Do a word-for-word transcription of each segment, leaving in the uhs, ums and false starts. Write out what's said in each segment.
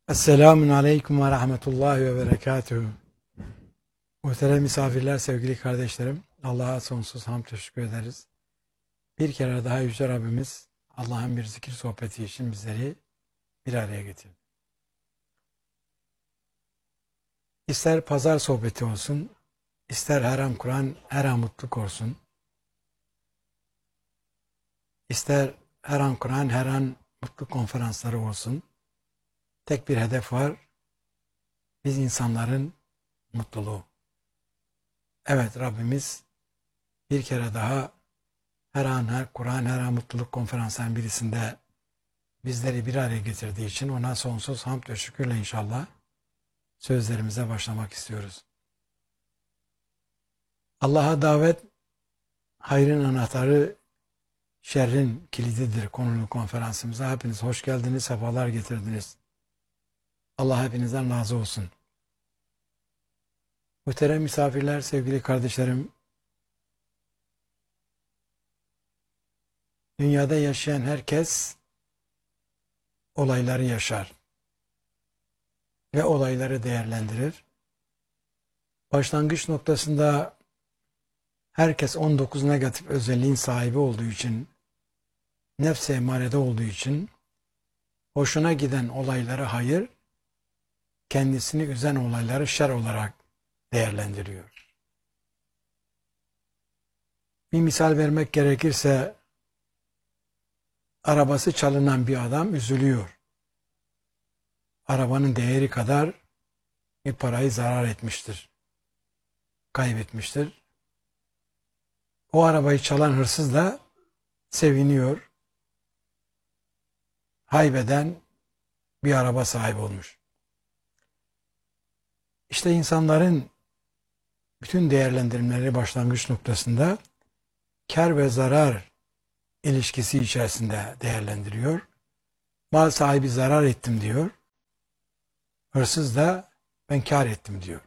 Esselamun Aleyküm ve Rahmetullahi ve Berekatuhu. Muhterem misafirler, sevgili kardeşlerim, Allah'a sonsuz hamd teşekkür ederiz. Bir kere daha Yüce Rabbimiz Allah'ın bir zikir sohbeti için bizleri bir araya getirdi. İster pazar sohbeti olsun, ister her an Kur'an, her an mutluluk olsun, ister her an Kur'an, her an mutluluk konferansları olsun, tek bir hedef var, biz insanların mutluluğu. Evet, Rabbimiz bir kere daha her an her Kur'an, her an mutluluk konferansların birisinde bizleri bir araya getirdiği için ona sonsuz hamd ve şükürle inşallah sözlerimize başlamak istiyoruz. Allah'a davet, hayrın anahtarı, şerrin kilididir konulu konferansımıza. Hepiniz hoş geldiniz, sefalar getirdiniz. Allah hepinizden razı olsun. Muhterem misafirler, sevgili kardeşlerim, dünyada yaşayan herkes olayları yaşar ve olayları değerlendirir. Başlangıç noktasında herkes on dokuz negatif özelliğin sahibi olduğu için, nefs-i emarede olduğu için, hoşuna giden olayları hayır, kendisini üzen olayları şer olarak değerlendiriyor. Bir misal vermek gerekirse, arabası çalınan bir adam üzülüyor. Arabanın değeri kadar bir parayı zarar etmiştir, kaybetmiştir. O arabayı çalan hırsız da seviniyor. Haybeden bir araba sahibi olmuş. İşte insanların bütün değerlendirmeleri başlangıç noktasında kar ve zarar ilişkisi içerisinde değerlendiriyor. Mal sahibi zarar ettim diyor. Hırsız da ben kar ettim diyor.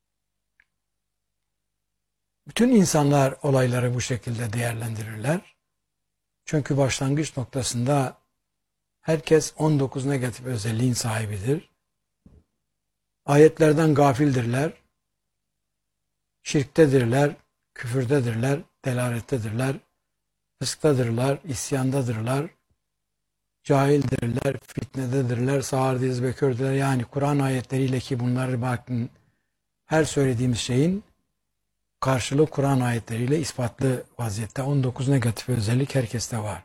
Bütün insanlar olayları bu şekilde değerlendirirler. Çünkü başlangıç noktasında herkes on dokuz negatif özelliğin sahibidir. Ayetlerden gafildirler. Şirktedirler, küfürdedirler, delalettedirler, fısktadırlar, isyandadırlar, cahildirler, fitnededirler, sağırdiz ve kördüler. Yani Kur'an ayetleriyle ki bunları bakın, her söylediğimiz şeyin karşılığı Kur'an ayetleriyle ispatlı vaziyette. on dokuz negatif özellik herkeste var.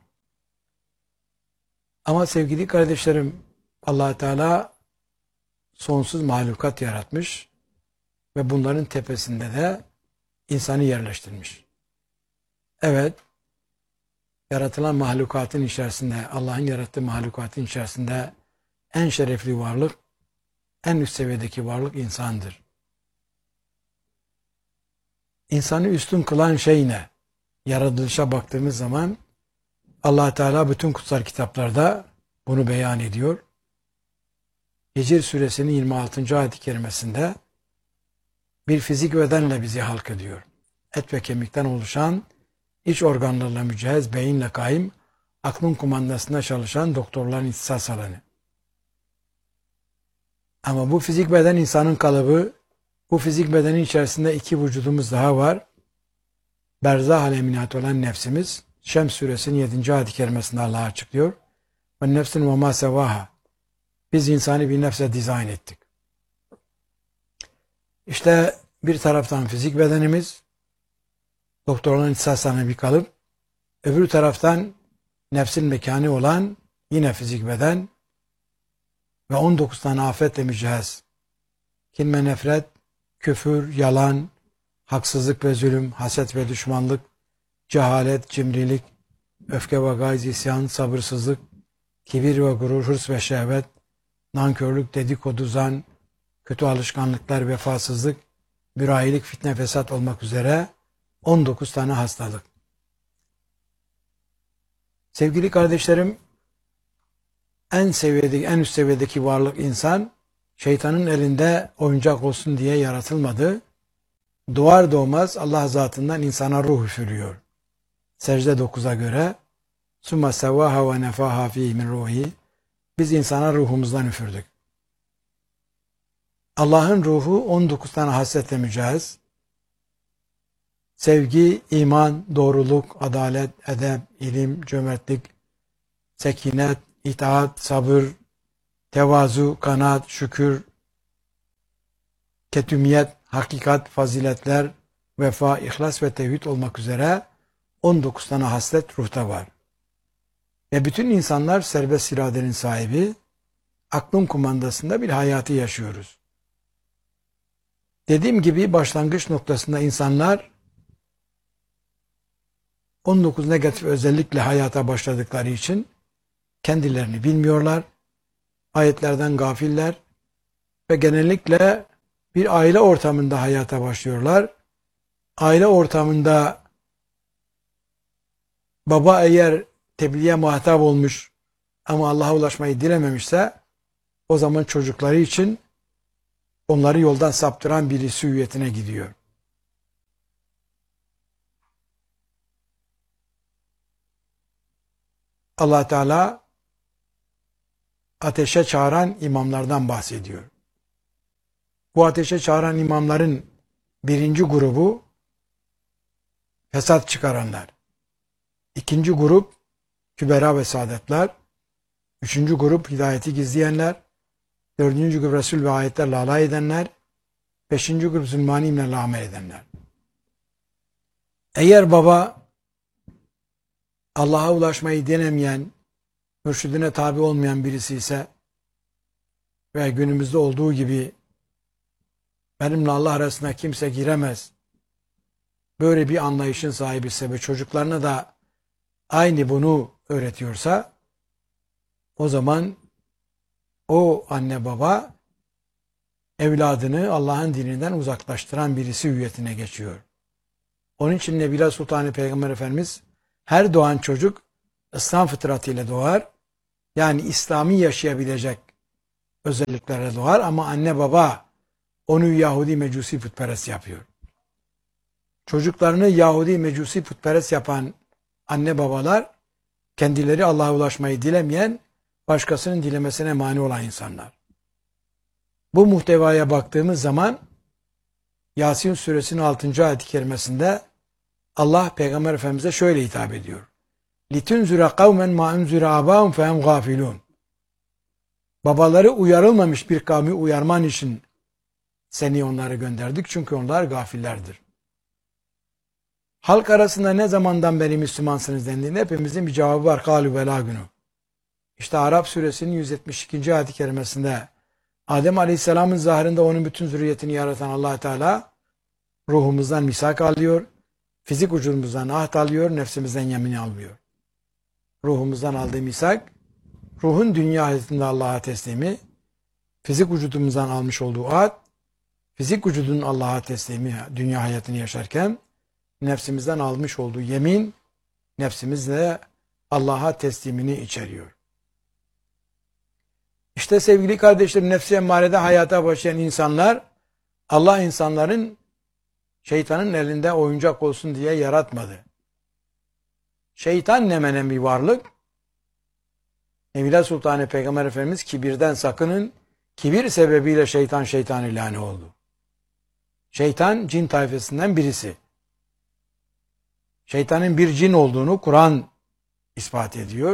Ama sevgili kardeşlerim, Allah Teala sonsuz mahlukat yaratmış ve bunların tepesinde de insanı yerleştirmiş. Evet, yaratılan mahlukatın içerisinde, Allah'ın yarattığı mahlukatın içerisinde en şerefli varlık, en üst seviyedeki varlık insandır. İnsanı üstün kılan şey ne? Yaratılışa baktığımız zaman Allah Teala bütün kutsal kitaplarda bunu beyan ediyor. Hicr suresinin yirmi altıncı ayet-i kerimesinde bir fizik bedenle bizi halk ediyor. Et ve kemikten oluşan, iç organlarla mücehhez, beyinle kaim, aklın kumandasında çalışan doktorların ihtisas alanı. Ama bu fizik beden insanın kalıbı, bu fizik bedenin içerisinde iki vücudumuz daha var. Berzah alemine ait olan nefsimiz, Şems suresinin yedinci ayet-i kerimesinde Allah açıklıyor. Ve nefsin ve ma sevaha. Biz insanı bir nefse dizayn ettik. İşte bir taraftan fizik bedenimiz, doktorların ihtisaslarına bir kalıp, öbür taraftan nefsin mekanı olan yine fizik beden ve on dokuz tane afetle mücehhez. Kin ve nefret, küfür, yalan, haksızlık ve zulüm, haset ve düşmanlık, cehalet, cimrilik, öfke ve gayz, isyan, sabırsızlık, kibir ve gurur, hırs ve şehvet, nankörlük, dedikodu, zan, kötü alışkanlıklar, vefasızlık, mürahilik, fitne, fesat olmak üzere on dokuz tane hastalık. Sevgili kardeşlerim, en seviyedeki, en üst seviyedeki varlık insan, şeytanın elinde oyuncak olsun diye yaratılmadı. Doğar doğmaz Allah zatından insana ruh üfürüyor. Secde dokuza göre summa sevaha ve nefaha fihi min ruhi. Biz insana ruhumuzdan üfürdük. Allah'ın ruhu on dokuz tane hasletle mücehhez. Sevgi, iman, doğruluk, adalet, edep, ilim, cömertlik, sekinet, itaat, sabır, tevazu, kanaat, şükür, ketümiyet, hakikat, faziletler, vefa, ihlas ve tevhid olmak üzere on dokuz tane haslet ruhta var. Ve bütün insanlar serbest iradenin sahibi, aklın kumandasında bir hayatı yaşıyoruz. Dediğim gibi başlangıç noktasında insanlar on dokuz negatif özellikle hayata başladıkları için kendilerini bilmiyorlar, ayetlerden gafiller ve genellikle bir aile ortamında hayata başlıyorlar. Aile ortamında baba eğer tebliğe muhatap olmuş ama Allah'a ulaşmayı dilememişse o zaman çocukları için onları yoldan saptıran birisi hüviyetine gidiyor. Allah Teala ateşe çağıran imamlardan bahsediyor. Bu ateşe çağıran imamların birinci grubu fesat çıkaranlar. İkinci grup kübera ve saadetler. Üçüncü grup hidayeti gizleyenler. Dördüncü grup Resul ve ayetlerle alay edenler. Beşinci grup zulmani imlerle amel edenler. Eğer baba Allah'a ulaşmayı denemeyen, mürşidine tabi olmayan birisi ise ve günümüzde olduğu gibi benimle Allah arasına kimse giremez, böyle bir anlayışın sahibi ise ve çocuklarına da aynı bunu öğretiyorsa o zaman o anne baba evladını Allah'ın dininden uzaklaştıran birisi hüviyetine geçiyor. Onun için Nebila Sultan Peygamber Efendimiz her doğan çocuk İslam fıtratıyla doğar. Yani İslami yaşayabilecek özelliklere doğar ama anne baba onu Yahudi Mecusi putperest yapıyor. Çocuklarını Yahudi Mecusi putperest yapan anne babalar kendileri Allah'a ulaşmayı dilemeyen, başkasının dilemesine mani olan insanlar. Bu muhtevaya baktığımız zaman Yasin suresinin altıncı ayet-i kerimesinde Allah Peygamber Efendimiz'e şöyle hitap ediyor. لِتُنْزُرَ قَوْمًا مَا اُنْزُرَ آبَاهُمْ فَهُمْ غَافِلُونَ. Babaları uyarılmamış bir kavmi uyarman için seni onlara gönderdik çünkü onlar gafillerdir. Halk arasında ne zamandan beri Müslümansınız dendiğinde hepimizin bir cevabı var. قَالُوا بَلَا günü. İşte Arap suresinin yüz yetmiş ikinci ayet-i kerimesinde Adem Aleyhisselam'ın zahirinde onun bütün zürriyetini yaratan Allah Teala ruhumuzdan misak alıyor, fizik ucumuzdan ahd alıyor, nefsimizden yemin almıyor. Ruhumuzdan aldığı misak, ruhun dünya hayatında Allah'a teslimi, fizik vücudumuzdan almış olduğu ahd, fizik vücudun Allah'a teslimi, dünya hayatını yaşarken, nefsimizden almış olduğu yemin, nefsimizle Allah'a teslimini içeriyor. İşte sevgili kardeşlerim, nefsi emmarede hayata başlayan insanlar, Allah insanların şeytanın elinde oyuncak olsun diye yaratmadı. Şeytan ne menen bir varlık. Nebila Sultan Peygamber Efendimiz kibirden sakının, kibir sebebiyle şeytan şeytan ilanı oldu. Şeytan cin tayfasından birisi. Şeytanın bir cin olduğunu Kur'an ispat ediyor.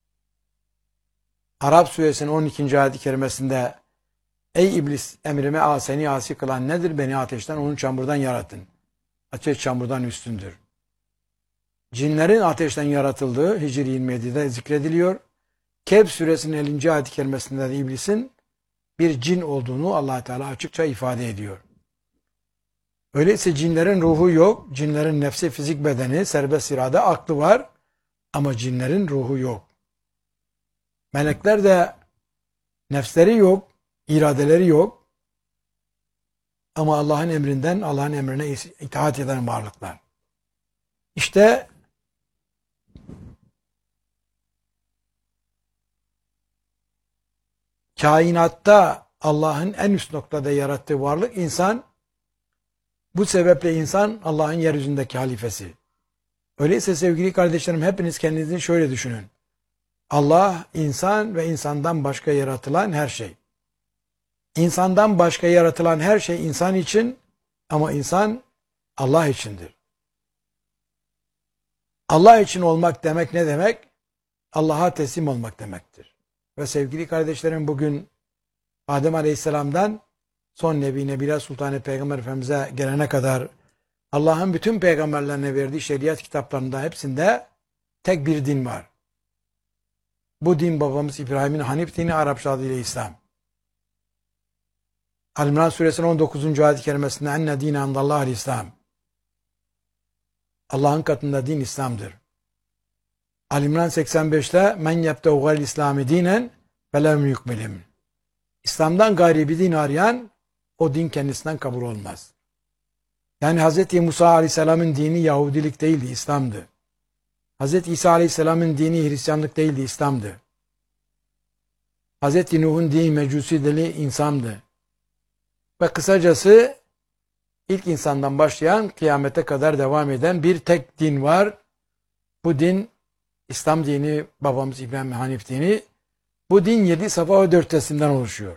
Arap suresinin on ikinci ayet-i kerimesinde ey iblis emrime a seni asi kılan nedir? Beni ateşten onun çamurdan yaratın. Ateş çamurdan üstündür. Cinlerin ateşten yaratıldığı Hicr yirmi yedide zikrediliyor. Kehf suresinin ellinci ayet-i kerimesinde de iblisin bir cin olduğunu Allah Teala açıkça ifade ediyor. Öyleyse cinlerin ruhu yok. Cinlerin nefsi, fizik bedeni, serbest irade, aklı var. Ama cinlerin ruhu yok. Melekler de nefsleri yok, iradeleri yok. Ama Allah'ın emrinden, Allah'ın emrine itaat eden varlıklar. İşte kainatta Allah'ın en üst noktada yarattığı varlık insan. Bu sebeple insan Allah'ın yeryüzündeki halifesi. Öyleyse sevgili kardeşlerim hepiniz kendinizi şöyle düşünün. Allah, insan ve insandan başka yaratılan her şey. İnsandan başka yaratılan her şey insan için ama insan Allah içindir. Allah için olmak demek ne demek? Allah'a teslim olmak demektir. Ve sevgili kardeşlerim, bugün Adem Aleyhisselam'dan son Nebi Nebila Sultan Peygamber Efendimiz'e gelene kadar Allah'ın bütün peygamberlerine verdiği şeriat kitaplarında hepsinde tek bir din var. Bu din babamız İbrahim'in Hanif dini, Arapça adıyla İslam. Al-İmran suresinin on dokuzuncu ayet-i kerimesinde enne dine andallahil İslam. Allah'ın katında din İslam'dır. Al-İmran seksen beşte men yebtehu gayl İslami dinen felem yukmelim. İslam'dan gayri bir din arayan o din kendisinden kabul olmaz. Yani Hz. Musa Aleyhisselam'ın dini Yahudilik değildi, İslam'dı. Hz. İsa Aleyhisselam'ın dini Hristiyanlık değildi, İslam'dı. Hz. Nuh'un dini Mecusi dili insandı. Ve kısacası ilk insandan başlayan kıyamete kadar devam eden bir tek din var. Bu din İslam dini, babamız İbrahim Hanif dini. Bu din yedi safa ve dört resimden oluşuyor.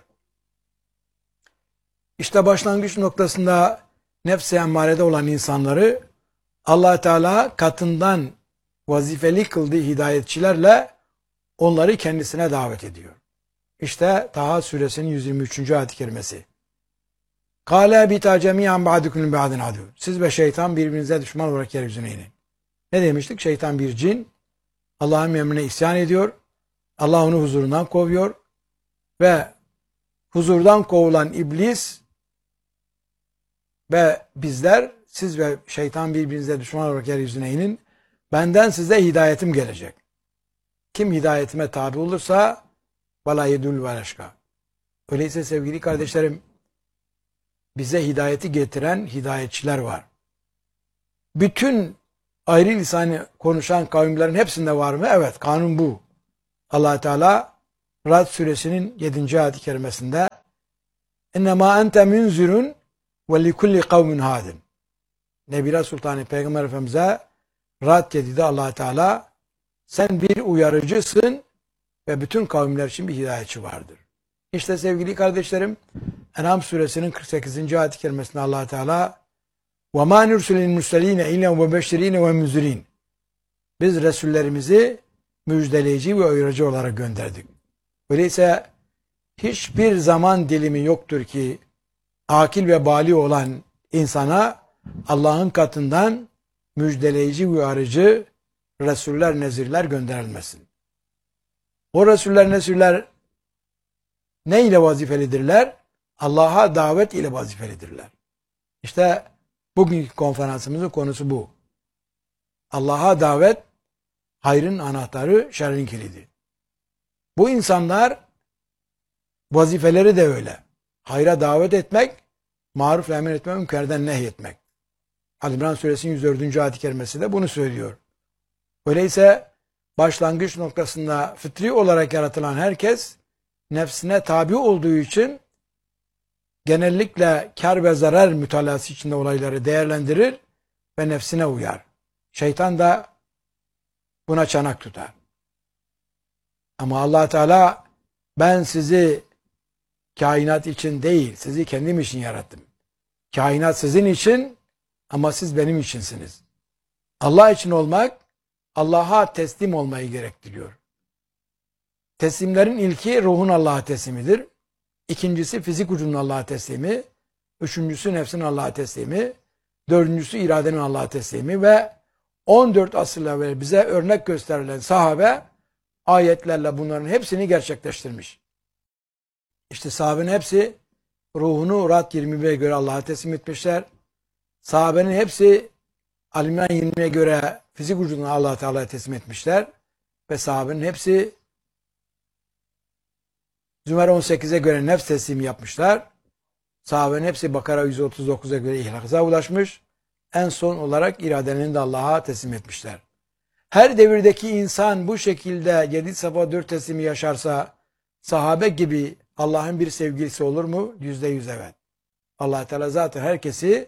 İşte başlangıç noktasında nefs-i emmarede olan insanları Allah Teala katından vazifeli kıldığı hidayetçilerle onları kendisine davet ediyor. İşte Taha suresinin yüz yirmi üçüncü ayet-i kerimesi. Kâle bita cemiyan ba'dukum ba'din adu. Siz ve şeytan birbirinize düşman olarak yeryüzüne inin. Ne demiştik? Şeytan bir cin. Allah'ın emrine isyan ediyor. Allah onu huzurundan kovuyor. Ve huzurdan kovulan iblis ve bizler, siz ve şeytan birbirinize düşman olarak yeryüzüne inin. Benden size hidayetim gelecek. Kim hidayetime tabi olursa vela yedul veleşka. Öyleyse sevgili kardeşlerim, bize hidayeti getiren hidayetçiler var. Bütün ayrı lisanı konuşan kavimlerin hepsinde var mı? Evet, kanun bu. Allah Teala Ra'd suresinin yedinci ayet-i kerimesinde "İnnemâ ente munzirun ve likulli kavmin hadin." Nebila Sultanı Peygamber Efendimiz'e Ra'd yedide Allah Teala sen bir uyarıcısın ve bütün kavimler için bir hidayetçi vardır. İşte sevgili kardeşlerim, En'am suresinin kırk sekizinci ayet-i kerimesinde Allah Teala وَمَا نُرْسُلِ الْمُرْسَلِينَ اِلَّا وَبَشِّر۪ينَ وَمُزِر۪ينَ Biz Resullerimizi müjdeleyici ve uyarıcı olarak gönderdik. Öyleyse hiçbir zaman dilimi yoktur ki akil ve bali olan insana Allah'ın katından müjdeleyici, uyarıcı Resuller, nezirler gönderilmesin. O Resuller, nezirler ne ile vazifelidirler? Allah'a davet ile vazifelidirler. İşte bugünkü konferansımızın konusu bu. Allah'a davet, hayrın anahtarı, şerrin kilidi. Bu insanlar vazifeleri de öyle. Hayra davet etmek, maruf emir etmek, münkerden nehyetmek. Al-İmran suresinin yüz dördüncü ayet-i kerimesi de bunu söylüyor. Öyleyse başlangıç noktasında fıtri olarak yaratılan herkes nefsine tabi olduğu için genellikle kar ve zarar mütalası içinde olayları değerlendirir ve nefsine uyar. Şeytan da buna çanak tutar. Ama Allah Teala ben sizi kainat için değil, sizi kendim için yarattım. Kainat sizin için ama siz benim içinsiniz. Allah için olmak, Allah'a teslim olmayı gerektiriyor. Teslimlerin ilki ruhun Allah'a teslimidir. İkincisi fizik ucunun Allah'a teslimi. Üçüncüsü nefsin Allah'a teslimi. Dördüncüsü iradenin Allah'a teslimi ve on dört asır evvel bize örnek gösterilen sahabe ayetlerle bunların hepsini gerçekleştirmiş. İşte sahabenin hepsi ruhunu Ra'd yirmi bire göre Allah'a teslim etmişler. Sahabenin hepsi Al-İmran yirmiye göre fizik ucunu Allah Teala'ya teslim etmişler. Ve sahabenin hepsi Zümer on sekize göre nefs teslimi yapmışlar. Sahabenin hepsi Bakara yüz otuz dokuza göre ihlasa ulaşmış. En son olarak iradenin de Allah'a teslim etmişler. Her devirdeki insan bu şekilde yedi safa dört teslimi yaşarsa sahabe gibi Allah'ın bir sevgilisi olur mu? Yüzde yüz evet. Allah Teala zaten herkesi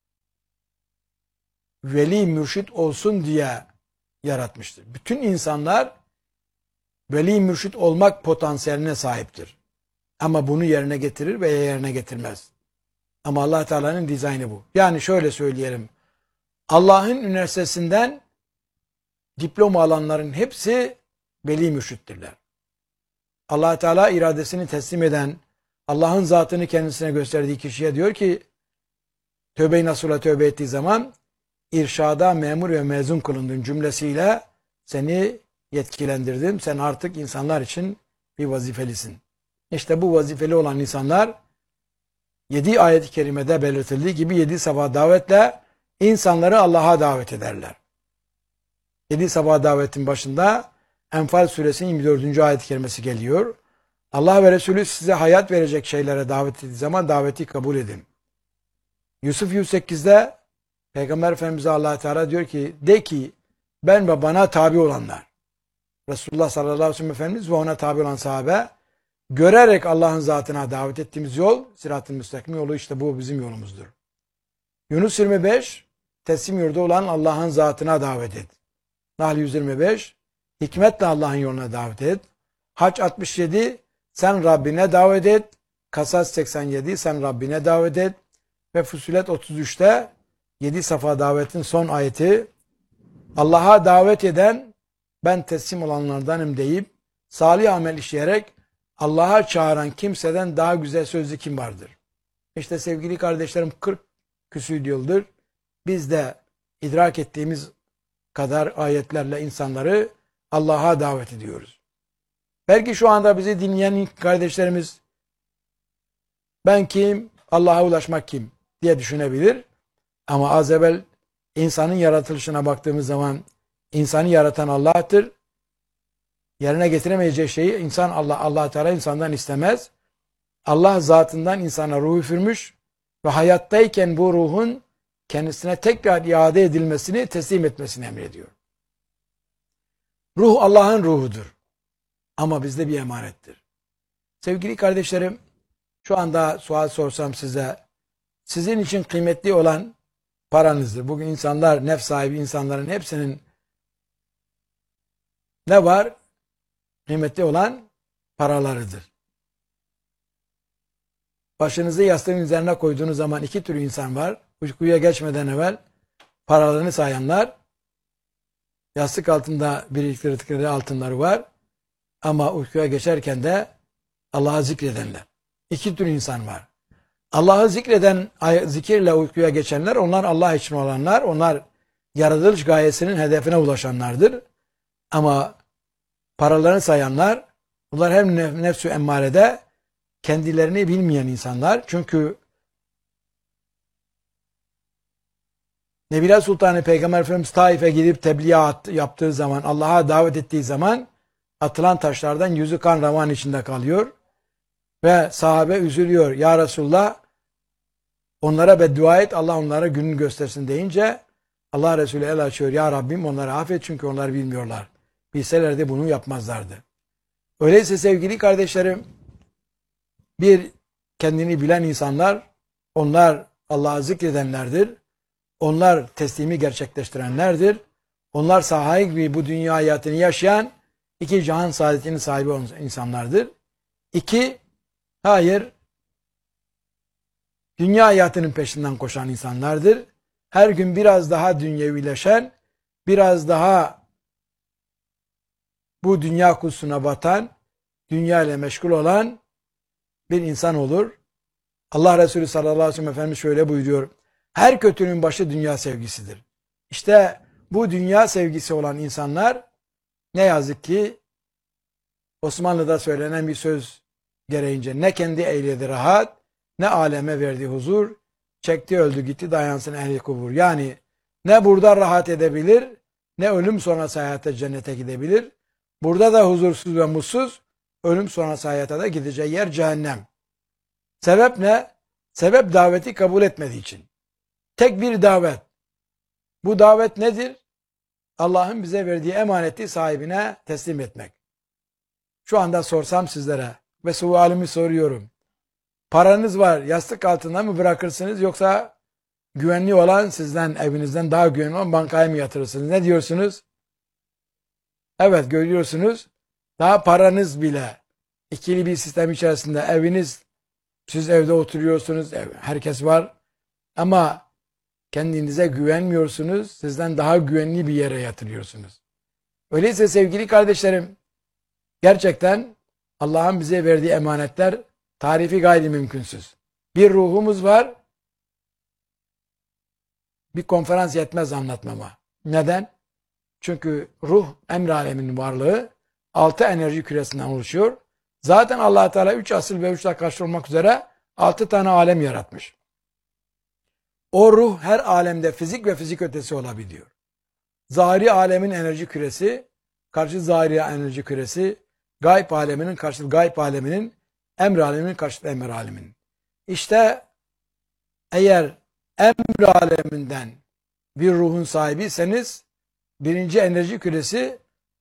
veli mürşit olsun diye yaratmıştır. Bütün insanlar veli mürşit olmak potansiyeline sahiptir. Ama bunu yerine getirir veya yerine getirmez. Ama Allah Teala'nın dizaynı bu. Yani şöyle söyleyelim. Allah'ın üniversitesinden diploma alanların hepsi veli mürşittirler. Allah Teala iradesini teslim eden, Allah'ın zatını kendisine gösterdiği kişiye diyor ki, tövbe-i nasuh'a tövbe ettiği zaman irşada memur ve mezun kılındın cümlesiyle seni yetkilendirdim. Sen artık insanlar için bir vazifelisin. İşte bu vazifeli olan insanlar yedi ayet-i kerimede belirtildiği gibi yedi sabah davetle insanları Allah'a davet ederler. Yedi sabah davetin başında Enfal suresinin yirmi dördüncü ayet-i kerimesi geliyor. Allah ve Resulü size hayat verecek şeylere davet ettiği zaman daveti kabul edin. Yusuf yüz sekizde Peygamber Efendimiz'e Allah Teala diyor ki, de ki ben ve bana tabi olanlar, Resulullah sallallahu aleyhi ve sellem Efendimiz ve ona tabi olan sahabe, görerek Allah'ın zatına davet ettiğimiz yol, sırat-ı müstakim yolu, işte bu bizim yolumuzdur. Yunus yirmi beş, teslim yurdu olan Allah'ın zatına davet et. Nahl yüz yirmi beş, hikmetle Allah'ın yoluna davet et. Hac altmış yedi, sen Rabbine davet et. Kasas seksen yedi, sen Rabbine davet et. Ve Fussilet otuz üçte, yedi safa davetin son ayeti, Allah'a davet eden, ben teslim olanlardanım deyip, salih amel işleyerek, Allah'a çağıran kimseden daha güzel sözlü kim vardır? İşte sevgili kardeşlerim, kırk küsür yıldır biz de idrak ettiğimiz kadar ayetlerle insanları Allah'a davet ediyoruz. Belki şu anda bizi dinleyen kardeşlerimiz, ben kim, Allah'a ulaşmak kim diye düşünebilir. Ama az evvel insanın yaratılışına baktığımız zaman insanı yaratan Allah'tır. Yerine getiremeyeceği şeyi insan Allah Allah Teala insandan istemez. Allah zatından insana ruh üfürmüş ve hayattayken bu ruhun kendisine tekrar iade edilmesini, teslim etmesini emrediyor. Ruh Allah'ın ruhudur. Ama bizde bir emanettir. Sevgili kardeşlerim, şu anda sual sorsam size, sizin için kıymetli olan paranızdır. Bugün insanlar, nefs sahibi insanların hepsinin ne var? Kıymetli olan paralarıdır. Başınızı yastığın üzerine koyduğunuz zaman iki tür insan var. Uykuya geçmeden evvel paralarını sayanlar, yastık altında biriktirdikleri altınları var. Ama uykuya geçerken de Allah'ı zikredenler. İki tür insan var. Allah'ı zikreden, zikirle uykuya geçenler, onlar Allah için olanlar, onlar yaratılış gayesinin hedefine ulaşanlardır. Ama paralarını sayanlar, bunlar hem nefs-i emmarede kendilerini bilmeyen insanlar. Çünkü Nebiler Sultanı Peygamber Efendimiz Taif'e gidip tebliğ yaptığı zaman, Allah'a davet ettiği zaman atılan taşlardan yüzü kan revan içinde kalıyor. Ve sahabe üzülüyor. Ya Resulullah, onlara beddua et, Allah onlara gününü göstersin deyince Allah Resulü el açıyor. Ya Rabbim onları affet çünkü onlar bilmiyorlar. Bilselerdi bunu yapmazlardı. Öyleyse sevgili kardeşlerim, bir kendini bilen insanlar, onlar Allah'ı zikredenlerdir. Onlar teslimi gerçekleştirenlerdir. Onlar sahibi gibi bu dünya hayatını yaşayan, iki cihan saadetinin sahibi olan insanlardır. İki, hayır, dünya hayatının peşinden koşan insanlardır. Her gün biraz daha dünyevileşen, biraz daha bu dünya kursuna batan, dünya ile meşgul olan bir insan olur. Allah Resulü sallallahu aleyhi ve sellem Efendimiz şöyle buyuruyor. Her kötünün başı dünya sevgisidir. İşte bu dünya sevgisi olan insanlar ne yazık ki Osmanlı'da söylenen bir söz gereğince ne kendi eyledi rahat, ne aleme verdi huzur, çekti öldü gitti dayansın ehli kubur. Yani ne burada rahat edebilir, ne ölüm sonrası hayata cennete gidebilir. Burada da huzursuz ve mutsuz, ölüm sonrası hayata da gideceği yer cehennem. Sebep ne? Sebep daveti kabul etmediği için. Tek bir davet. Bu davet nedir? Allah'ın bize verdiği emaneti sahibine teslim etmek. Şu anda sorsam sizlere ve sualimi soruyorum. Paranız var, yastık altında mı bırakırsınız yoksa güvenli olan sizden, evinizden daha güvenli olan bankaya mı yatırırsınız? Ne diyorsunuz? Evet, görüyorsunuz. Daha paranız bile ikili bir sistem içerisinde eviniz, siz evde oturuyorsunuz, ev, herkes var ama kendinize güvenmiyorsunuz, sizden daha güvenli bir yere yatırıyorsunuz. Öyleyse sevgili kardeşlerim, gerçekten Allah'ın bize verdiği emanetler tarifi gayri mümkünsüz. Bir ruhumuz var, bir konferans yetmez anlatmama. Neden? Çünkü ruh, emr aleminin varlığı altı enerji küresinden oluşuyor. Zaten Allah Teala üç asıl ve üç taş olmak üzere altı tane alem yaratmış. O ruh her alemde fizik ve fizik ötesi olabiliyor. Zahiri alemin enerji küresi, karşı zahiri enerji küresi, gayb aleminin karşı gayb aleminin, emr aleminin karşı emr aleminin. İşte eğer emr aleminden bir ruhun sahibiyseniz, birinci enerji küresi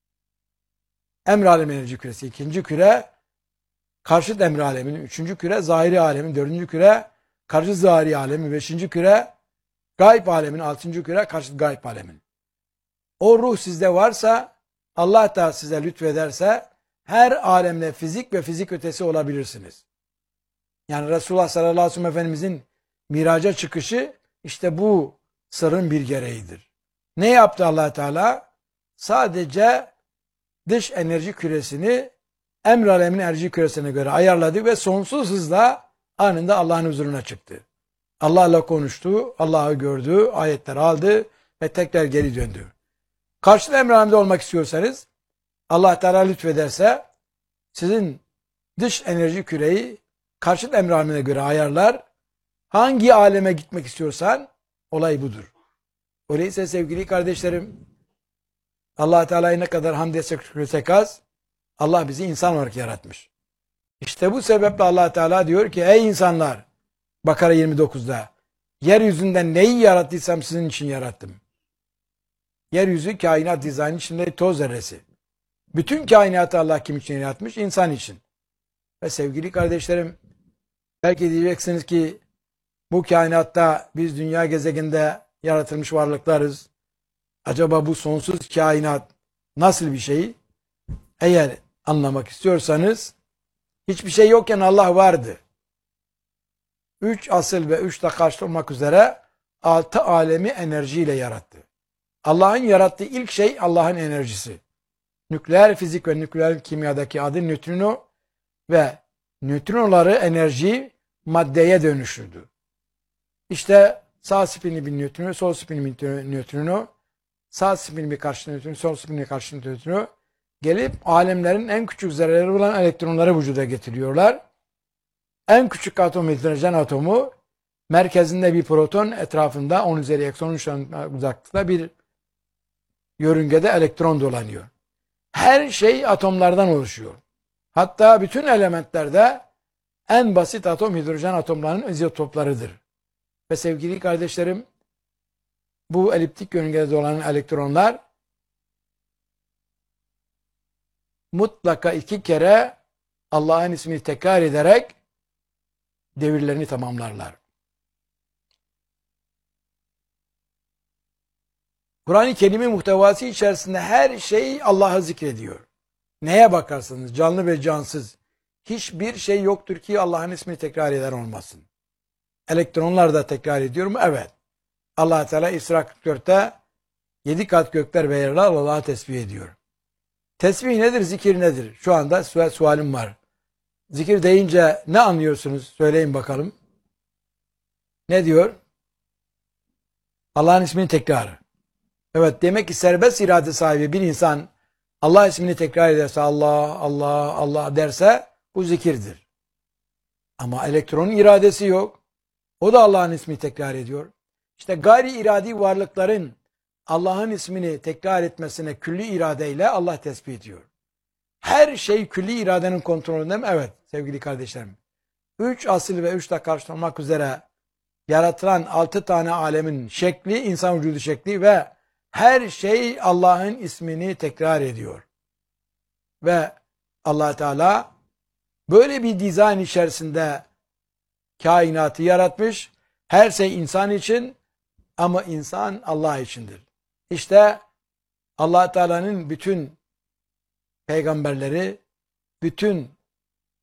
emr alemi enerji küresi, ikinci küre karşıt emr aleminin, üçüncü küre zahiri alemin, dördüncü küre karşıt zahiri alemin, beşinci küre gayb alemin, altıncı küre karşıt gayb alemin. O ruh sizde varsa, Allah da size lütfederse her alemde fizik ve fizik ötesi olabilirsiniz. Yani Resulullah sallallahu aleyhi ve sellem Efendimizin miraca çıkışı işte bu sırrın bir gereğidir. Ne yaptı Allah Teala? Sadece dış enerji küresini emr alemin enerji küresine göre ayarladı ve sonsuz hızla anında Allah'ın huzuruna çıktı. Allah'la konuştu, Allah'ı gördü, ayetler aldı ve tekrar geri döndü. Karşıt emr aleminde olmak istiyorsanız, Allah Teala lütfederse sizin dış enerji küreyi karşıt emr alemine göre ayarlar. Hangi aleme gitmek istiyorsan olay budur. Öyleyse sevgili kardeşlerim, Allah Teala'ya ne kadar hamd etsek az, Allah bizi insan olarak yaratmış. İşte bu sebeple Allah Teala diyor ki, ey insanlar, Bakara yirmi dokuzda, yeryüzünden neyi yarattıysam sizin için yarattım. Yeryüzü kainat dizaynı içinde toz zerresi. Bütün kainatı Allah kim için yaratmış? İnsan için. Ve sevgili kardeşlerim, belki diyeceksiniz ki bu kainatta biz dünya gezegeninde yaratılmış varlıklarız. Acaba bu sonsuz kainat nasıl bir şey? Eğer anlamak istiyorsanız, hiçbir şey yokken Allah vardı. Üç asıl ve üç taş olmak üzere altı alemi enerjiyle yarattı. Allah'ın yarattığı ilk şey Allah'ın enerjisi. Nükleer fizik ve nükleer kimyadaki adı nötrino ve nötrinoları enerji maddeye dönüştürdü. İşte sağ spinli bir nötrino, sol spinli bir nötrino, sağ spinli bir karşı nötrino, sol spinli bir karşı nötrino gelip alemlerin en küçük zerreleri olan elektronları vücuda getiriyorlar. En küçük atom hidrojen atomu merkezinde bir proton, etrafında on üzeri eksi on üç uzaklıkta bir yörüngede elektron dolanıyor. Her şey atomlardan oluşuyor. Hatta bütün elementlerde en basit atom hidrojen atomlarının izotoplarıdır. Ve sevgili kardeşlerim, bu eliptik yörüngede dolanan elektronlar mutlaka iki kere Allah'ın ismini tekrar ederek devirlerini tamamlarlar. Kur'an-ı Kerim'in muhtevası içerisinde her şey Allah'ı zikrediyor. Neye bakarsanız, canlı ve cansız, hiçbir şey yoktur ki Allah'ın ismini tekrar eden olmasın. Elektronlar da tekrar ediyor mu? Evet. Allah Teala İsra kırk dörtte yedi kat gökler ve yerler Allah'ı tesbih ediyor. Tesbih nedir? Zikir nedir? Şu anda su sualim var. Zikir deyince ne anlıyorsunuz? Söyleyin bakalım. Ne diyor? Allah'ın ismini tekrar. Evet, demek ki serbest irade sahibi bir insan Allah ismini tekrar ederse, Allah, Allah, Allah derse bu zikirdir. Ama elektronun iradesi yok. O da Allah'ın ismini tekrar ediyor. İşte gayri iradi varlıkların Allah'ın ismini tekrar etmesine külli iradeyle Allah tespit ediyor. Her şey külli iradenin kontrolünde mi? Evet sevgili kardeşlerim. Üç asıl ve üç de karşılamak üzere yaratılan altı tane alemin şekli, insan vücudu şekli ve her şey Allah'ın ismini tekrar ediyor. Ve Allah Teala böyle bir dizayn içerisinde kainatı yaratmış. Her şey insan için ama insan Allah içindir. İşte Allah Teala'nın bütün peygamberleri, bütün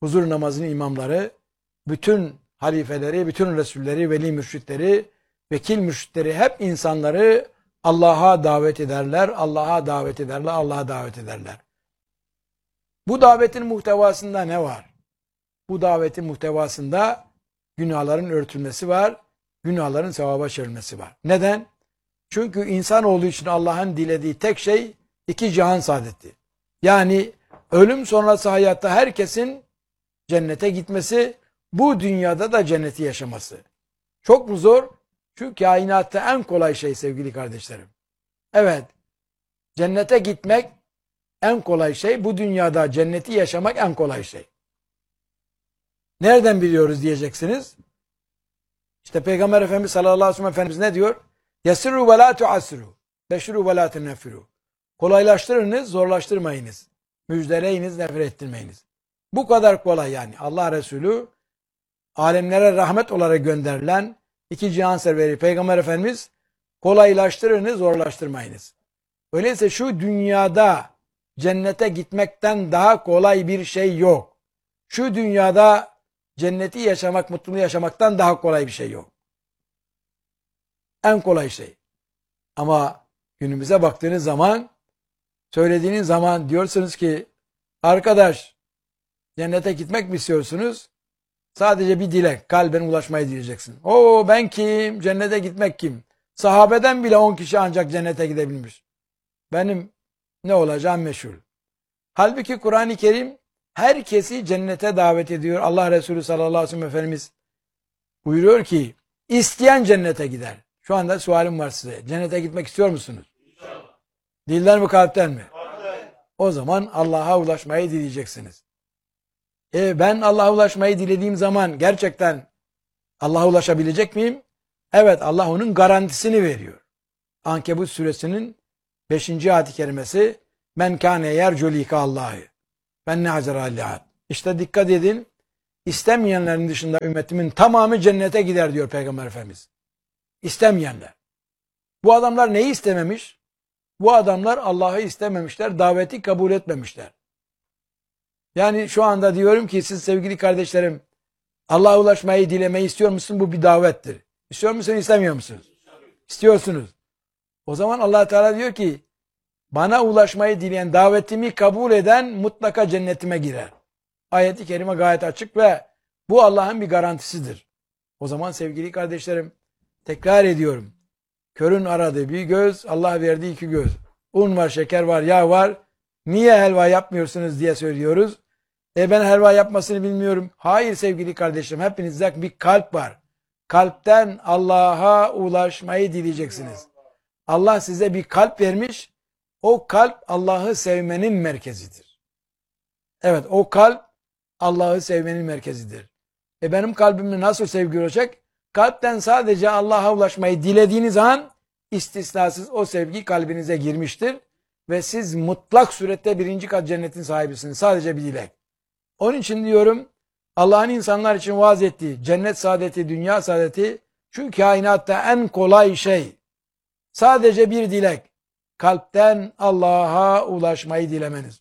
huzur namazının imamları, bütün halifeleri, bütün resulleri, veli mürşitleri, vekil mürşitleri hep insanları Allah'a davet ederler, Allah'a davet ederler, Allah'a davet ederler. Bu davetin muhtevasında ne var? Bu davetin muhtevasında günahların örtülmesi var, günahların sevaba çevrilmesi var. Neden? Çünkü insanoğlu için Allah'ın dilediği tek şey iki cihan saadeti. Yani ölüm sonrası hayatta herkesin cennete gitmesi, bu dünyada da cenneti yaşaması. Çok mu zor? Şu kainatta en kolay şey sevgili kardeşlerim. Evet, cennete gitmek en kolay şey, bu dünyada cenneti yaşamak en kolay şey. Nereden biliyoruz diyeceksiniz. İşte Peygamber Efendimiz sallallahu aleyhi ve sellem Efendimiz ne diyor? Yasirru ve la tuassiru. Beşiru ve la teneffiru. Kolaylaştırınız, zorlaştırmayınız. Müjdeleyiniz, nefret ettirmeyiniz. Bu kadar kolay yani. Allah Resulü alemlere rahmet olarak gönderilen iki cihan serveri Peygamber Efendimiz kolaylaştırınız, zorlaştırmayınız. Öyleyse şu dünyada cennete gitmekten daha kolay bir şey yok. Şu dünyada cenneti yaşamak, mutluluğu yaşamaktan daha kolay bir şey yok. En kolay şey. Ama günümüze baktığınız zaman, söylediğiniz zaman diyorsunuz ki, arkadaş cennete gitmek mi istiyorsunuz? Sadece bir dilek, kalben ulaşmayı dileyeceksin. Oo ben kim? Cennete gitmek kim? Sahabeden bile on kişi ancak cennete gidebilmiş. Benim ne olacağım meşhur. Halbuki Kur'an-ı Kerim herkesi cennete davet ediyor. Allah Resulü sallallahu aleyhi ve sellem Efendimiz buyuruyor ki, isteyen cennete gider. Şu anda sualim var size. Cennete gitmek istiyor musunuz? İnşallah. Dilden mi, kalpten mi? Kalpten. O zaman Allah'a ulaşmayı dileyeceksiniz. E ben Allah'a ulaşmayı dilediğim zaman gerçekten Allah'a ulaşabilecek miyim? Evet, Allah onun garantisini veriyor. Ankebut suresinin beşinci ayet-i kerimesi men kâne yercu likâllâhi ben ne hacerâllâh. İşte dikkat edin, istemeyenlerin dışında ümmetimin tamamı cennete gider diyor Peygamber Efendimiz. İstemeyenler. Bu adamlar neyi istememiş? Bu adamlar Allah'ı istememişler, daveti kabul etmemişler. Yani şu anda diyorum ki siz sevgili kardeşlerim, Allah'a ulaşmayı dilemeyi istiyor musun? Bu bir davettir. İstiyor musun, istemiyor musunuz? İstiyorsunuz. O zaman Allah Teala diyor ki, bana ulaşmayı dileyen, davetimi kabul eden mutlaka cennetime girer. Ayet-i kerime gayet açık ve bu Allah'ın bir garantisidir. O zaman sevgili kardeşlerim, tekrar ediyorum. Körün aradığı bir göz, Allah verdiği iki göz. Un var, şeker var, yağ var. Niye helva yapmıyorsunuz diye söylüyoruz. E ben helva yapmasını bilmiyorum. Hayır sevgili kardeşim, hepinizde bir kalp var. Kalpten Allah'a ulaşmayı dileyeceksiniz. Allah size bir kalp vermiş. O kalp Allah'ı sevmenin merkezidir. Evet, o kalp Allah'ı sevmenin merkezidir. E benim kalbimde nasıl sevgi olacak? Kalpten sadece Allah'a ulaşmayı dilediğiniz an istisnasız o sevgi kalbinize girmiştir. Ve siz mutlak surette birinci kat cennetin sahibisiniz. Sadece bir dilek. Onun için diyorum, Allah'ın insanlar için vaaz ettiği cennet saadeti, dünya saadeti şu kainatta en kolay şey. Sadece bir dilek. Kalpten Allah'a ulaşmayı dilemeniz.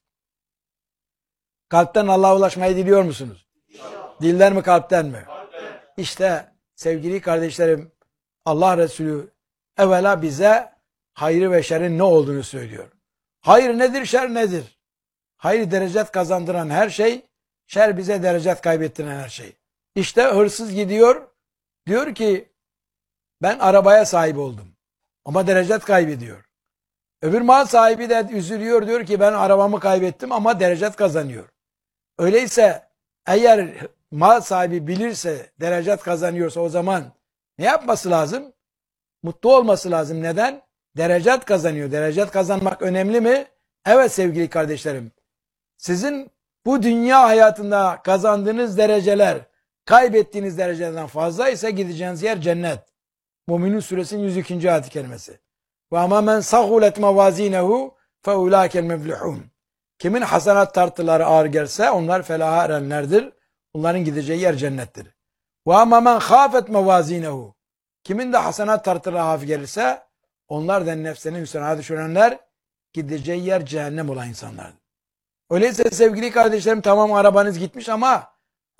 Kalpten Allah'a ulaşmayı diliyor musunuz? İnşallah. Dilden mi, kalpten mi? Kalpten. İşte sevgili kardeşlerim, Allah Resulü evvela bize hayrı ve şerrin ne olduğunu söylüyor. Hayır nedir, şer nedir? Hayır derecet kazandıran her şey, şer bize derecet kaybettiren her şey. İşte hırsız gidiyor, diyor ki ben arabaya sahip oldum ama derecet kaybediyor. Öbür mal sahibi de üzülüyor, diyor ki ben arabamı kaybettim ama derecet kazanıyor. Öyleyse eğer mal sahibi bilirse, derecet kazanıyorsa o zaman ne yapması lazım? Mutlu olması lazım. Neden? Derecet kazanıyor. Derecet kazanmak önemli mi? Evet sevgili kardeşlerim. Sizin bu dünya hayatında kazandığınız dereceler, kaybettiğiniz derecelerden fazla ise gideceğiniz yer cennet. Müminun suresinin yüz ikinci ayet-i kerimesi. Ve ama men sahulet mevazinehu fe ulâkel meflihûn. Kimin hasenat tartıları ağır gelse onlar felaha erenlerdir. Onların gideceği yer cennettir. Ve ama men khâfet mevazinehu. Kimin de hasenat tartıları hafif gelirse onlar da nefsinin hüsrana düşürenler, gideceği yer cehennem olan insanlardır. Öyleyse sevgili kardeşlerim, tamam arabanız gitmiş ama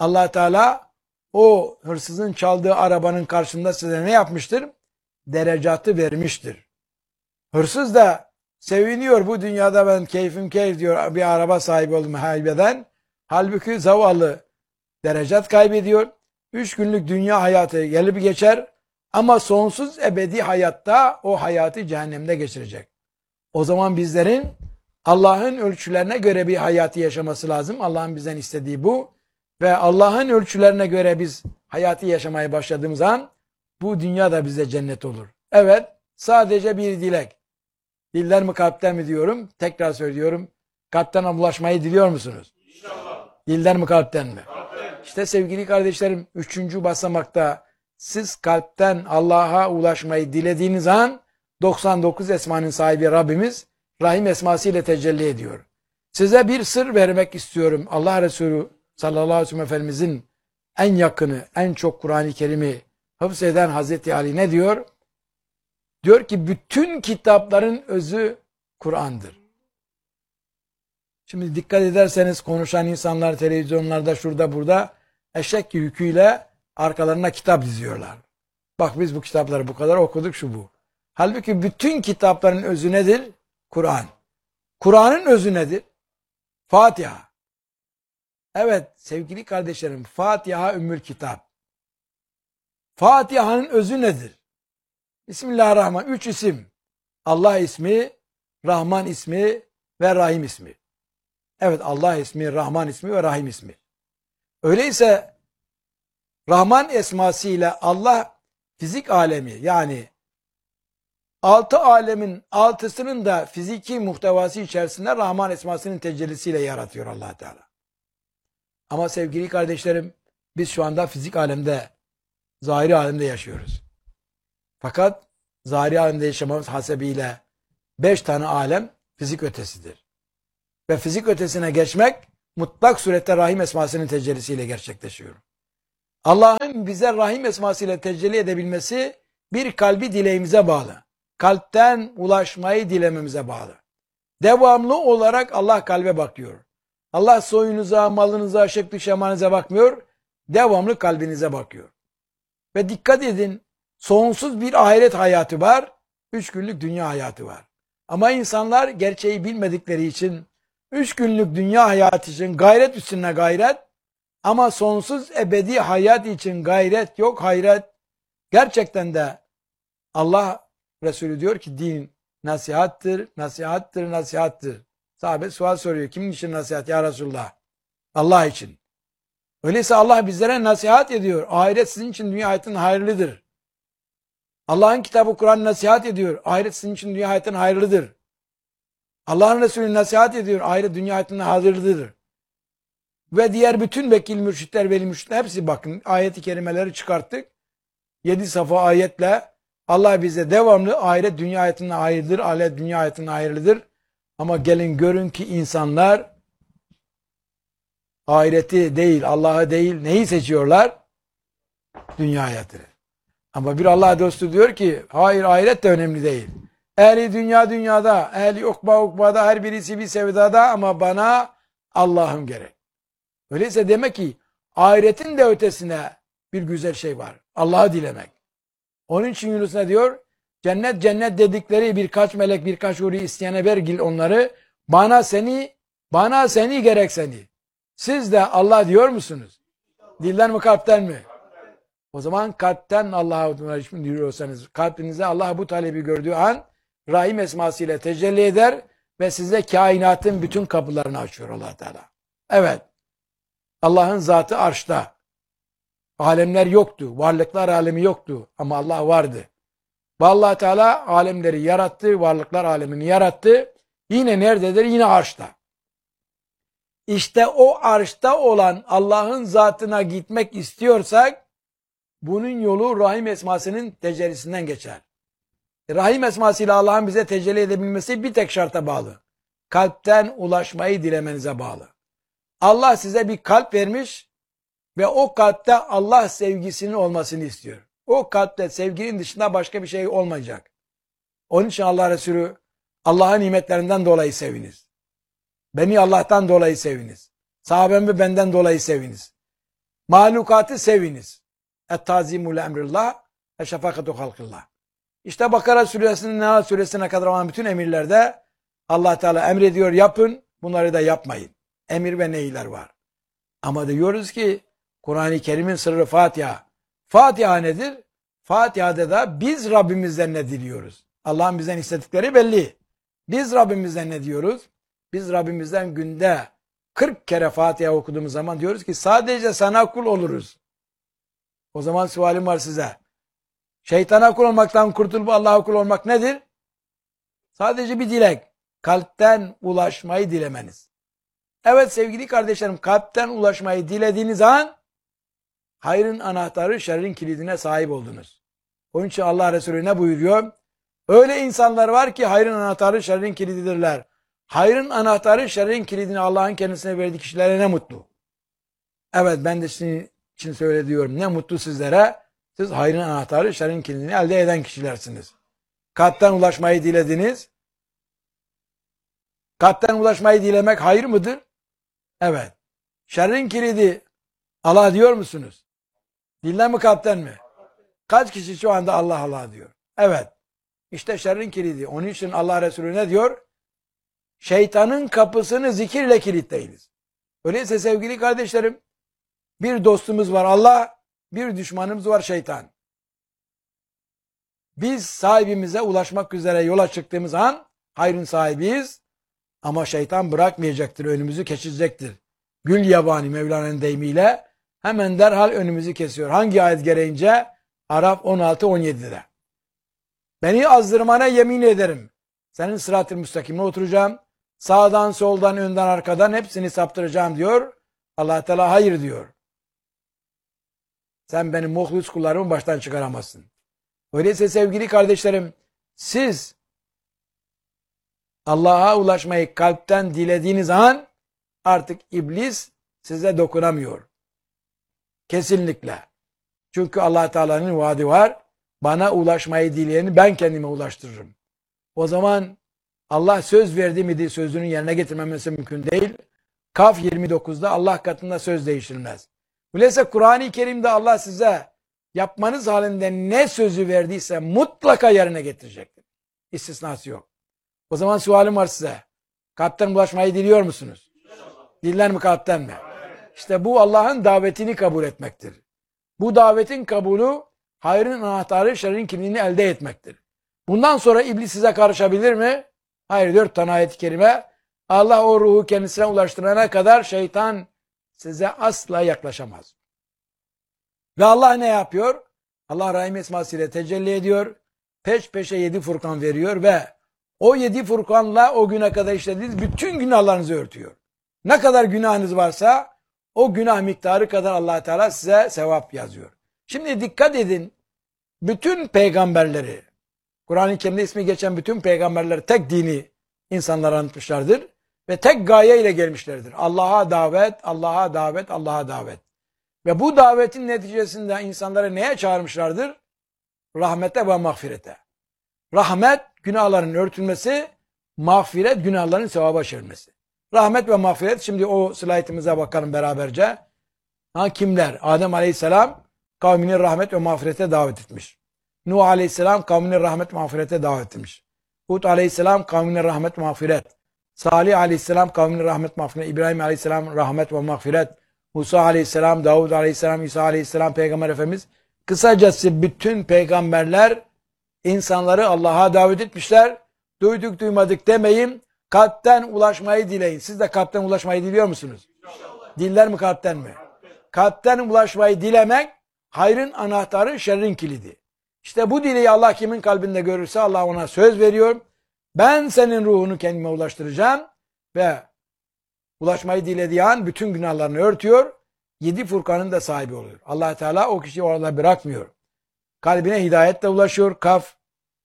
Allah Teala o hırsızın çaldığı arabanın karşısında size ne yapmıştır? Derecatı vermiştir. Hırsız da seviniyor, bu dünyada ben keyfim keyif diyor, bir araba sahibi oldum haybeden. Halbuki zavallı derecat kaybediyor. Üç günlük dünya hayatı gelip geçer ama sonsuz ebedi hayatta o hayatı cehennemde geçirecek. O zaman bizlerin Allah'ın ölçülerine göre bir hayatı yaşaması lazım. Allah'ın bizden istediği bu. Ve Allah'ın ölçülerine göre biz hayatı yaşamaya başladığımız an bu dünya da bize cennet olur. Evet, sadece bir dilek. Dilden mi kalpten mi diyorum? Tekrar söylüyorum. Kalpten ulaşmayı diliyor musunuz? İnşallah. Dilden mi kalpten mi? Kalpten. İşte sevgili kardeşlerim, üçüncü basamakta siz kalpten Allah'a ulaşmayı dilediğiniz an doksan dokuz esmanın sahibi Rabbimiz Rahim esması ile tecelli ediyor. Size bir sır vermek istiyorum. Allah Resulü sallallahu aleyhi ve sellem Efendimizin en yakını, en çok Kur'an-ı Kerim'i hafızeden Hazreti Ali ne diyor? Diyor ki bütün kitapların özü Kur'an'dır. Şimdi dikkat ederseniz konuşan insanlar televizyonlarda şurada burada eşek yüküyle arkalarına kitap diziyorlar. Bak biz bu kitapları bu kadar okuduk, şu bu. Halbuki bütün kitapların özü nedir? Kur'an. Kur'an'ın özü nedir? Fatiha. Evet sevgili kardeşlerim, Fatiha ümmül kitap. Fatiha'nın özü nedir? Bismillahirrahmanirrahim. Üç isim. Allah ismi, Rahman ismi ve Rahim ismi. Evet, Allah ismi, Rahman ismi ve Rahim ismi. Öyleyse Rahman esması ile Allah fizik alemi, yani altı alemin altısının da fiziki muhtevası içerisinde Rahman esmasının tecellisiyle yaratıyor Allah Teala. Ama sevgili kardeşlerim, biz şu anda fizik alemde, zahiri alemde yaşıyoruz. Fakat zahiri alemde yaşamamız hasebiyle beş tane alem fizik ötesidir. Ve fizik ötesine geçmek mutlak surette Rahim esmasının tecellisiyle gerçekleşiyor. Allah'ın bize Rahim esmasıyla tecelli edebilmesi bir kalbi dileğimize bağlı. Kalpten ulaşmayı dilememize bağlı. Devamlı olarak Allah kalbe bakıyor. Allah soyunuza, malınıza, şekli şemanıza bakmıyor. Devamlı kalbinize bakıyor. Ve dikkat edin, sonsuz bir ahiret hayatı var, üç günlük dünya hayatı var. Ama insanlar gerçeği bilmedikleri için üç günlük dünya hayatı için gayret üstüne gayret, ama sonsuz ebedi hayat için gayret yok, hayret. Gerçekten de Allah Resulü diyor ki din nasihattır, nasihattır, nasihattır. Sahabe sual soruyor, kimin için nasihat ya Resulullah? Allah için. Öyleyse Allah bizlere nasihat ediyor. Ahiret sizin için dünya hayatının hayırlıdır. Allah'ın kitabı Kur'an nasihat ediyor. Ahiret sizin için dünya hayatının hayırlıdır. Allah'ın Resulü nasihat ediyor. Ahiret dünya hayatının hayırlıdır. Ve diğer bütün vekil mürşitler, veli mürşitler hepsi bakın ayet-i kerimeleri çıkarttık. Yedi safa ayetle Allah bize devamlı ahiret dünya hayatının hayırlıdır. Ahiret dünya hayatının hayırlıdır. Ama gelin görün ki insanlar ahireti değil, Allah'ı değil, neyi seçiyorlar? Dünya hayatı. Ama bir Allah dostu diyor ki hayır, ahiret de önemli değil. Ehli dünya dünyada, ehli ukba ukbada, her birisi bir sevdada ama bana Allah'ım gerek. Öyleyse demek ki ahiretin de ötesine bir güzel şey var. Allah'ı dilemek. Onun için Yunus ne diyor? Cennet cennet dedikleri birkaç melek, birkaç huri isteyene vergil onları. Bana seni, bana seni gerek seni. Siz de Allah diyor musunuz? Dilden mi kalpten mi? O zaman kalpten Allah'a diyorsanız, kalbinize Allah bu talebi gördüğü an Rahim esmasıyla tecelli eder ve size kainatın bütün kapılarını açıyor Allah Teala. Evet. Allah'ın zatı arşta. Alemler yoktu. Varlıklar alemi yoktu. Ama Allah vardı. Ve Allah Teala alemleri yarattı. Varlıklar alemini yarattı. Yine nerededir? Yine arşta. İşte o arşta olan Allah'ın zatına gitmek istiyorsak bunun yolu Rahim esmasının tecellisinden geçer. Rahim esmasıyla Allah'ın bize tecelli edebilmesi bir tek şarta bağlı. Kalpten ulaşmayı dilemenize bağlı. Allah size bir kalp vermiş ve o kalpte Allah sevgisinin olmasını istiyor. O kalpte sevginin dışında başka bir şey olmayacak. Onun için Allah Resulü Allah'ın nimetlerinden dolayı seviniz. Beni Allah'tan dolayı seviniz. Sahabemi benden dolayı seviniz. Mahlukatı seviniz. Et-tazimu emrillah ve şefakatu halkillah. İşte Bakara suresinin Nahl suresine kadar olan bütün emirlerde Allah Teala emrediyor yapın, bunları da yapmayın. Emir ve neyler var. Ama diyoruz ki Kur'an-ı Kerim'in sırrı Fatiha. Fatiha nedir? Fatiha'da da biz Rabbimizden ne diliyoruz? Allah'ın bizden istedikleri belli. Biz Rabbimizden ne diyoruz? Biz Rabbimizden günde kırk kere Fatiha okuduğumuz zaman diyoruz ki sadece sana kul oluruz. O zaman sualim var size. Şeytana kul olmaktan kurtulup Allah'a kul olmak nedir? Sadece bir dilek. Kalpten ulaşmayı dilemeniz. Evet sevgili kardeşlerim, kalpten ulaşmayı dilediğiniz an hayrın anahtarı, şerrin kilidine sahip oldunuz. Onun için Allah Resulü ne buyuruyor? Öyle insanlar var ki hayrın anahtarı, şerrin kilididirler. Hayrın anahtarı, şerrin kilidini Allah'ın kendisine verdiği kişilere ne mutlu. Evet, ben de sizin için söylüyorum. Ne mutlu sizlere. Siz hayrın anahtarı, şerrin kilidini elde eden kişilersiniz. Kalpten ulaşmayı dilediniz. Kalpten ulaşmayı dilemek hayır mıdır? Evet. Şerrin kilidi Allah diyor musunuz? Dilden mi, kalpten mi? Kaç kişi şu anda Allah Allah diyor? Evet. İşte şerrin kilidi. Onun için Allah Resulü ne diyor? Şeytanın kapısını zikirle kilitleyiniz. Öyleyse sevgili kardeşlerim, bir dostumuz var Allah, bir düşmanımız var şeytan. Biz sahibimize ulaşmak üzere yola çıktığımız an hayrın sahibiyiz. Ama şeytan bırakmayacaktır, önümüzü kesecektir. Gül yabani Mevlana'nın deyimiyle hemen derhal önümüzü kesiyor. Hangi ayet gereğince? Araf on altı on yedi'de. Beni azdırmana yemin ederim. Senin sırat-ı müstakimine oturacağım. Sağdan, soldan, önden, arkadan hepsini saptıracağım diyor. Allah Teala hayır diyor. Sen benim muhlis kullarımı baştan çıkaramazsın. Öyleyse sevgili kardeşlerim, siz Allah'a ulaşmayı kalpten dilediğiniz an artık iblis size dokunamıyor. Kesinlikle. Çünkü Allah Teala'nın vaadi var. Bana ulaşmayı dileyeni ben kendime ulaştırırım. O zaman Allah söz verdi miydi, sözünün yerine getirmemesi mümkün değil. Kaf yirmi dokuz'da Allah katında söz değiştirilmez. Öyleyse Kur'an-ı Kerim'de Allah size yapmanız halinde ne sözü verdiyse mutlaka yerine getirecektir. İstisnası yok. O zaman sualim var size. Kalpten ulaşmayı diliyor musunuz? Dilden mi, kalpten mi? İşte bu Allah'ın davetini kabul etmektir. Bu davetin kabulü hayrın anahtarı, şerrin kilidini elde etmektir. Bundan sonra iblis size karışabilir mi? Hayır, dört tane ayet-i kerime. Allah o ruhu kendisine ulaştırana kadar şeytan size asla yaklaşamaz. Ve Allah ne yapıyor? Allah Rahim esmasıyla tecelli ediyor. Peş peşe yedi Furkan veriyor ve o yedi Furkanla o güne kadar işlediğiniz bütün günahlarınızı örtüyor. Ne kadar günahınız varsa o günah miktarı kadar Allah Teala size sevap yazıyor. Şimdi dikkat edin. Bütün peygamberleri, Kur'an-ı Kerim'de ismi geçen bütün peygamberler tek dini insanlara anlatmışlardır ve tek gaye ile gelmişlerdir. Allah'a davet, Allah'a davet, Allah'a davet. Ve bu davetin neticesinde insanları neye çağırmışlardır? Rahmete ve mağfirete. Rahmet, günahların örtülmesi, mağfiret, günahların sevaba çevirmesi. Rahmet ve mağfiret, şimdi o slaytımıza bakalım beraberce. Ha, kimler? Adem Aleyhisselam kavmini rahmet ve mağfirete davet etmiş. Nuh Aleyhisselam kavmini rahmet ve mağfirete davet etmiş. Hud Aleyhisselam kavmini rahmet ve mağfiret. Salih Aleyhisselam kavmini rahmet ve mağfiret. İbrahim Aleyhisselam rahmet ve mağfiret. Musa Aleyhisselam, Davud Aleyhisselam, İsa Aleyhisselam, Peygamber Efendimiz. Kısacası bütün peygamberler insanları Allah'a davet etmişler. Duyduk duymadık demeyin. Kalpten ulaşmayı dileyin. Siz de kalpten ulaşmayı diliyor musunuz? İnşallah. Diller mi, kalpten mi? Kalpten ulaşmayı dilemek hayrın anahtarı, şerrin kilidi. İşte bu dileği Allah kimin kalbinde görürse Allah ona söz veriyor. Ben senin ruhunu kendime ulaştıracağım ve ulaşmayı dilediği an bütün günahlarını örtüyor. Yedi Furkan'ın da sahibi oluyor. Allah Teala o kişiyi orada bırakmıyor. Kalbine hidayetle ulaşıyor. Kaf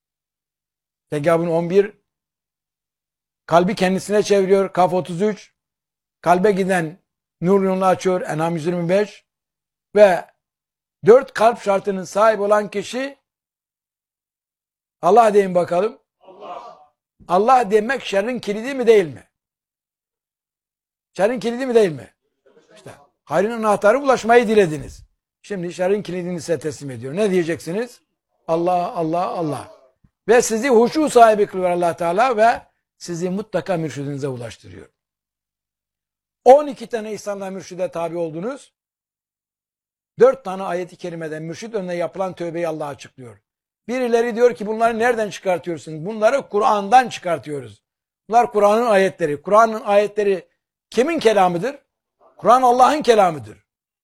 Tegabun on bir. Kalbi kendisine çeviriyor. Kaf otuz üç. Kalbe giden nur yolunu açıyor. En'am yüz yirmi beş. Ve dört kalp şartının sahibi olan kişi Allah deyin bakalım. Allah. Allah demek şerrin kilidi mi değil mi? Şerrin kilidi mi değil mi? İşte Hayrın anahtarı ulaşmayı dilediniz. Şimdi şerrin kilidini size teslim ediyor. Ne diyeceksiniz? Allah, Allah, Allah. Ve sizi huşu sahibi kılıyor Allah Teala ve sizi mutlaka mürşidinize ulaştırıyor. on iki tane İslam'da mürşide tabi oldunuz. dört tane ayeti kerimeden mürşid önüne yapılan tövbeyi Allah açıklıyor. Birileri diyor ki bunları nereden çıkartıyorsun? Bunları Kur'an'dan çıkartıyoruz. Bunlar Kur'an'ın ayetleri. Kur'an'ın ayetleri kimin kelamıdır? Kur'an Allah'ın kelamıdır.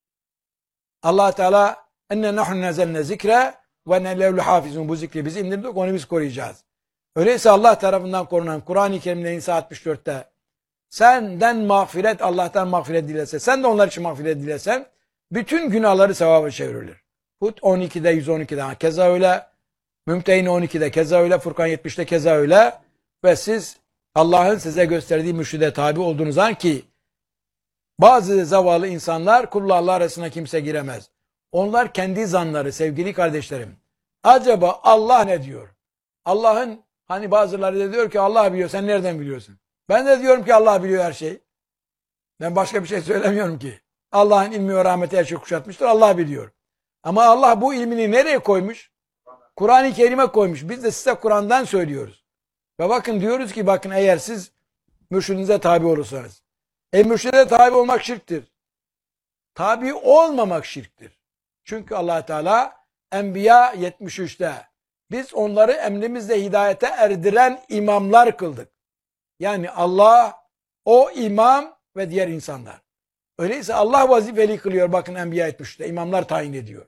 Allah Teala enne nahnu nazelne zikre ve ne levlu hafizun, bu zikri biz indirdik, onu biz koruyacağız. Öyleyse Allah tarafından korunan Kur'an-ı Kerim'de Nisa altmış dörtte senden mağfiret, Allah'tan mağfiret dilese, sen de onlar için mağfiret dilesen, bütün günahları sevaba çevrilir. Hud on ikide, yüz on ikide keza öyle, Mümtehin on ikide keza öyle, Furkan yetmişte keza öyle ve siz Allah'ın size gösterdiği mürşide tabi olduğunuz an ki bazı zavallı insanlar kulla Allah arasına kimse giremez. Onlar kendi zanları sevgili kardeşlerim. Acaba Allah ne diyor? Allah'ın hani bazıları da diyor ki Allah biliyor, sen nereden biliyorsun? Ben de diyorum ki Allah biliyor her şeyi. Ben başka bir şey söylemiyorum ki. Allah'ın ilmi ve rahmeti her şeyi kuşatmıştır. Allah biliyor. Ama Allah bu ilmini nereye koymuş? Kur'an-ı Kerim'e koymuş. Biz de size Kur'an'dan söylüyoruz. Ve bakın diyoruz ki bakın eğer siz mürşidinize tabi olursanız. E mürşide tabi olmak şirktir. Tabi olmamak şirktir. Çünkü Allah Teala Enbiya yetmiş üçte biz onları emrimizle hidayete erdiren imamlar kıldık. Yani Allah, o imam ve diğer insanlar. Öyleyse Allah vazifeli kılıyor, bakın Enbiya yetmiş üçte imamlar tayin ediyor.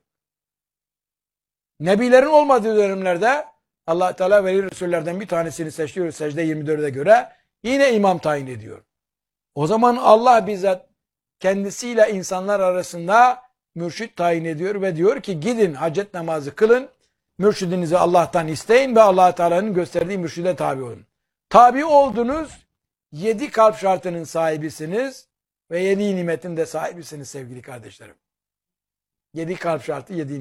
Nebilerin olmadığı dönemlerde Allah Teala veli Resullerden bir tanesini seçiyor secde yirmi dörde göre, yine imam tayin ediyor. O zaman Allah bizzat kendisiyle insanlar arasında mürşit tayin ediyor ve diyor ki gidin hacet namazı kılın, mürşidinizi Allah'tan isteyin ve Allah Teala'nın gösterdiği mürşide tabi olun. Tabi oldunuz, yedi kalp şartının sahibisiniz ve yedi nimetin de sahibisiniz sevgili kardeşlerim. Yedi kalp şartı, yedi